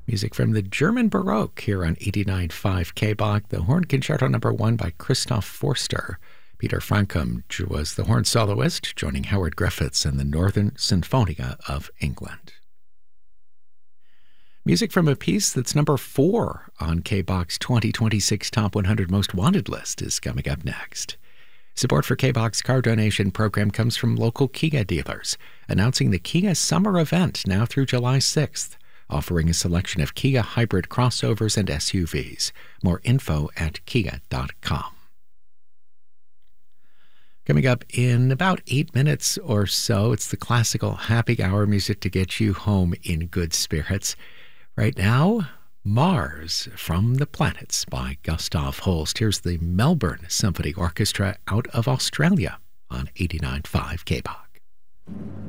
Music from the German Baroque here on 89.5 KBach. The Horn Concerto No. 1 by Christoph Forster. Peter Frankum was the horn soloist, joining Howard Griffiths and the Northern Sinfonia of England. Music from a piece that's number 4 on KBach's 2026 Top 100 Most Wanted list is coming up next. Support for KBach's car donation program comes from local Kia dealers, announcing the Kia Summer Event now through July 6th, offering a selection of Kia hybrid crossovers and SUVs. More info at kia.com. Coming up in about 8 minutes or so, it's the classical happy hour music to get you home in good spirits. Right now, Mars from the Planets by Gustav Holst. Here's the Melbourne Symphony Orchestra out of Australia on 89.5 KBach.